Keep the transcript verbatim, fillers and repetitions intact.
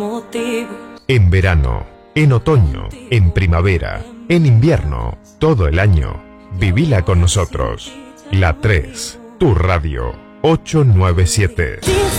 motivos. En verano, en otoño, en primavera, en invierno, todo el año, vivila con nosotros. La tres, tu radio, ocho nueve siete.